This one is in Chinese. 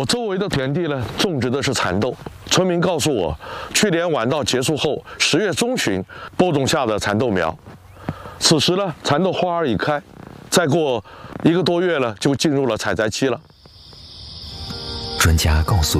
我周围的田地呢，种植的是蚕豆。村民告诉我，去年晚稻结束后，10月中旬播种下的蚕豆苗。此时呢，蚕豆花儿已开，再过1个多月呢，就进入了采摘期了。 专家告诉